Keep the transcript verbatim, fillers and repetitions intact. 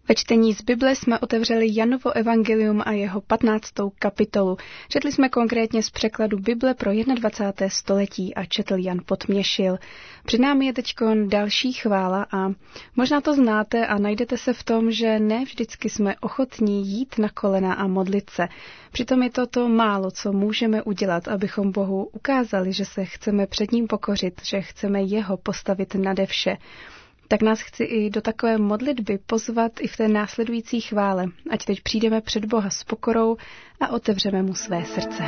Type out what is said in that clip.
Ve čtení z Bible jsme otevřeli Janovo evangelium a jeho patnáctou kapitolu. Četli jsme konkrétně z překladu Bible pro dvacáté první století a četl Jan Podměšil. Před námi je teď další chvála a možná to znáte a najdete se v tom, že ne vždycky jsme ochotní jít na kolena a modlit se. Přitom je to to málo, co můžeme udělat, abychom Bohu ukázali, že se chceme před ním pokořit, že chceme jeho postavit nade vše. Tak nás chci i do takové modlitby pozvat i v té následující chvále, ať teď přijdeme před Boha s pokorou a otevřeme mu své srdce.